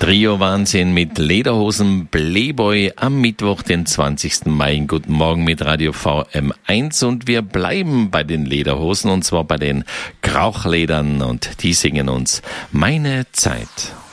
Trio Wahnsinn mit Lederhosen Playboy am Mittwoch, den 20. Mai. Guten Morgen mit Radio VM1 und wir bleiben bei den Lederhosen und zwar bei den Krauchledern und die singen uns Meine Zeit.